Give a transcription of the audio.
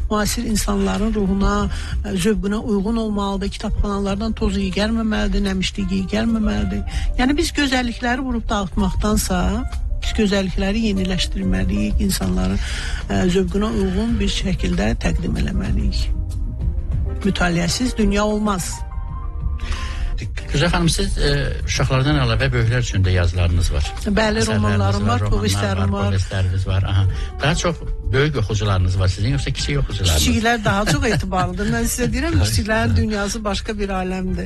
müasir insanların ruhuna, zövqünə uyğun olmalıdır. Kitabxanalardan toz iyi gəlməməlidir, nəmişlik iyi gəlməməlidir. Yəni biz gözəllikləri vurub dağıtmaqdansa, biz gözəllikləri yeniləşdirməliyik, insanların zövqünə uyğun bir şəkildə təqdim eləməliyik. Mütaliəsiz dünya olmaz. Güzel xanım, siz uşaqlardan əlavə böyüklər üçün də yazılarınız var. Bəli, romanlarım var, povestlərim var. Povestləriniz var. Aha. Daha çox böyük oxucularınız var sizin, yoxsa kiçik oxucularınız? Kiçiklər daha çox etibarlıdır. Mən sizə deyirəm, kiçiklərin dünyası başqa bir aləmdir.